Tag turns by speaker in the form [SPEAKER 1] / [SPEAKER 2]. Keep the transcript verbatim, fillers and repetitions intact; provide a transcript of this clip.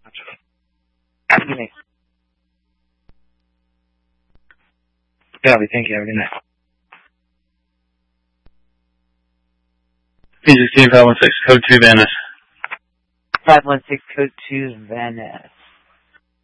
[SPEAKER 1] Have a good night. Copy. Thank you. Have a good night.
[SPEAKER 2] P sixteen five one six, code two, Van Ness.
[SPEAKER 1] five one six, code two, Van Ness.